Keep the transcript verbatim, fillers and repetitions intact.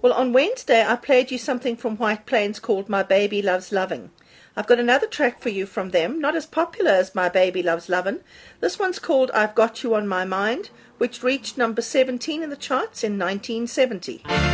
Well, on Wednesday I played you something from White Plains called My Baby Loves Loving. I've got another track for you from them, not as popular as My Baby Loves Lovin'. This one's called I've Got You on My Mind, which reached number seventeen in the charts in nineteen seventy.